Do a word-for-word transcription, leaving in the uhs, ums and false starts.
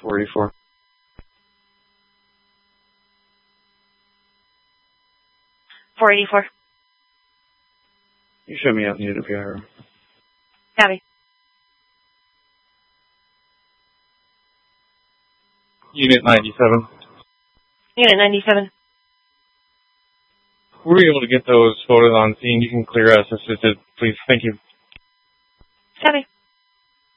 four eighty-four. four eighty-four. You show me out in the unit P I room. Copy. Unit ninety-seven. Unit ninety-seven. Were we able to get those photos on scene? You can clear us assisted, please. Thank you. Copy.